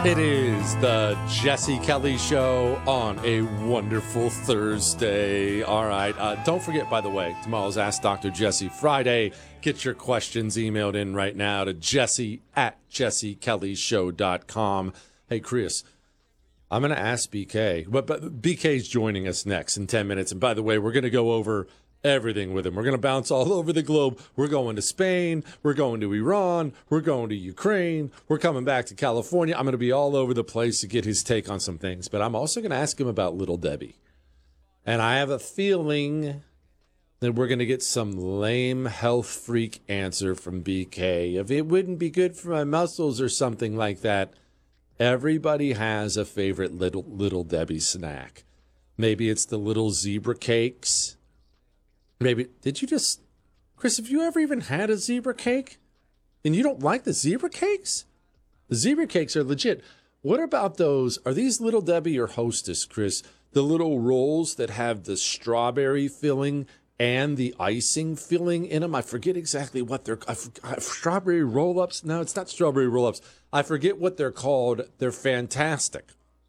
It is the Jesse Kelly Show on a wonderful Thursday. All right. Don't forget, by the way, tomorrow's Ask Dr. Jesse Friday. Get your questions emailed in right now to jesse@jessekellyshow.com. Hey, Chris, I'm going to ask BK, but BK's joining us next in 10 minutes. And by the way, we're going to go over everything with him. We're going to bounce all over the globe. We're going to Spain. We're going to Iran. We're going to Ukraine. We're coming back to California. I'm going to be all over the place to get his take on some things. But I'm also going to ask him about Little Debbie. And I have a feeling that we're going to get some lame health freak answer from BK. If it wouldn't be good for my muscles or something like that. Everybody has a favorite Little Debbie snack. Maybe it's the little zebra cakes. Maybe, Chris, have you ever even had a zebra cake? And you don't like the zebra cakes? The zebra cakes are legit. What about those? Are these Little Debbie or Hostess, Chris? The little rolls that have the strawberry filling and the icing filling in them? I forget exactly what they're, strawberry roll-ups? No, it's not strawberry roll-ups. I forget what they're called. They're fantastic.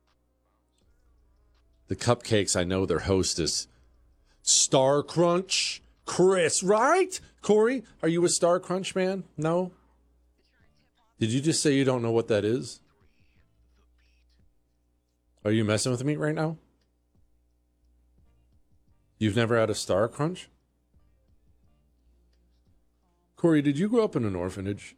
The cupcakes, I know they're Hostess. Star Crunch, Chris, right? Corey, are you a Star Crunch man? No? Did you just say you don't know what that is? Are you messing with me right now? You've never had a Star Crunch? Corey, did you grow up in an orphanage?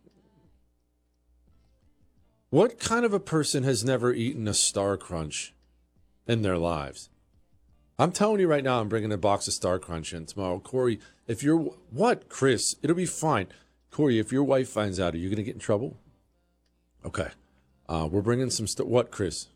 What kind of a person has never eaten a Star Crunch in their lives? I'm telling you right now, I'm bringing a box of Star Crunch in tomorrow. Corey, if you're... What, Chris? It'll be fine. Corey, if your wife finds out, are you going to get in trouble? Okay. We're bringing some... What, Chris?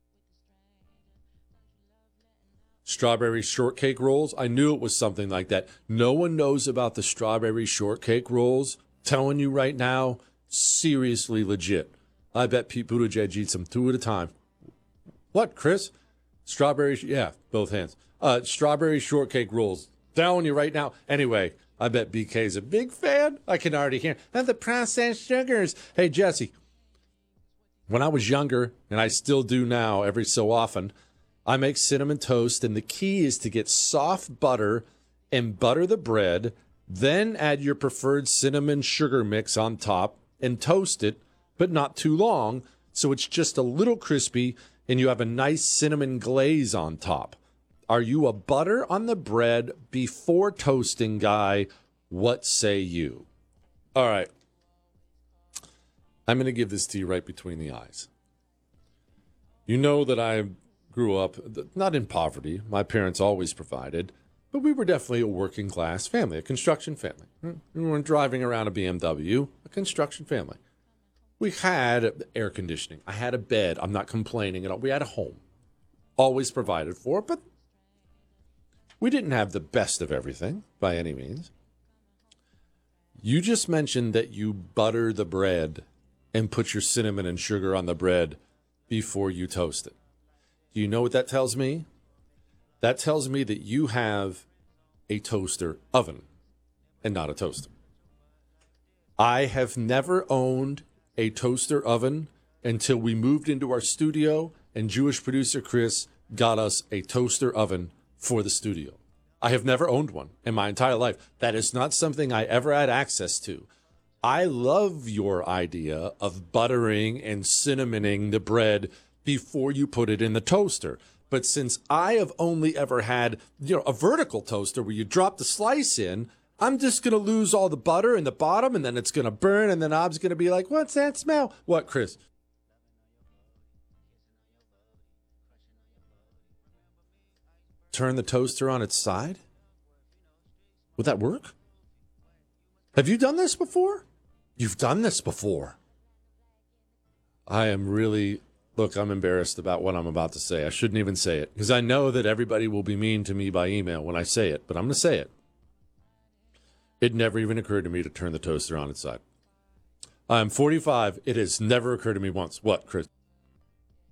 Strawberry shortcake rolls? I knew it was something like that. No one knows about the strawberry shortcake rolls. Telling you right now, seriously legit. I bet Pete Buttigieg eats them 2 at a time. What, Chris? Strawberry, yeah, both hands. Strawberry shortcake rolls. Telling you right now. Anyway, I bet BK's a big fan. I can already hear. And the processed sugars. Hey, Jesse, when I was younger, and I still do now every so often, I make cinnamon toast, and the key is to get soft butter and butter the bread, then add your preferred cinnamon sugar mix on top and toast it, but not too long, so it's just a little crispy, and you have a nice cinnamon glaze on top. Are you a butter on the bread before toasting guy? What say you? All right. I'm going to give this to you right between the eyes. You know that I grew up, not in poverty. My parents always provided, but we were definitely a working class family, a construction family. We weren't driving around a BMW, a construction family. We had air conditioning. I had a bed. I'm not complaining at all. We had a home. Always provided for, but we didn't have the best of everything by any means. You just mentioned that you butter the bread and put your cinnamon and sugar on the bread before you toast it. Do you know what that tells me? That tells me that you have a toaster oven and not a toaster. I have never owned a toaster oven until we moved into our studio and Jewish producer Chris got us a toaster oven for the studio. I have never owned one in my entire life. That is not something I ever had access to. I love your idea of buttering and cinnamoning the bread before you put it in the toaster. But since I have only ever had, a vertical toaster where you drop the slice in, I'm just going to lose all the butter in the bottom, and then it's going to burn, and then Ob's going to be like, what's that smell? What, Chris? Turn the toaster on its side? Would that work? Have you done this before? You've done this before. I am really... Look, I'm embarrassed about what I'm about to say. I shouldn't even say it, because I know that everybody will be mean to me by email when I say it, but I'm going to say it. It never even occurred to me to turn the toaster on its side. I'm 45. It has never occurred to me once. What, Chris?